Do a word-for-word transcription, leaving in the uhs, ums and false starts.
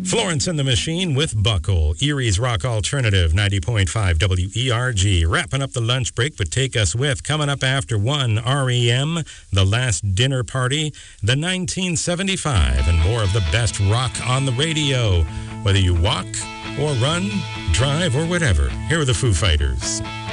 Florence and the Machine with Buckle, Erie's Rock Alternative, ninety point five W E R G. Wrapping up the lunch break, but take us with, coming up after one, R E M, The Last Dinner Party, the nineteen seventy-five, and more of the best rock on the radio. Whether you walk or run, drive or whatever, here are the Foo Fighters.